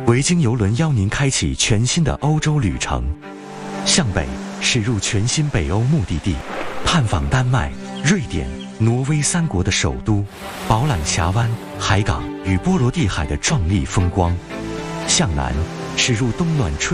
维京邮轮邀您开启全新的欧洲旅程，向北驶入全新北欧目的地，探访丹麦、瑞典、挪威3国的首都，饱览峡湾、海港与波罗的海的壮丽风光；向南驶入冬暖春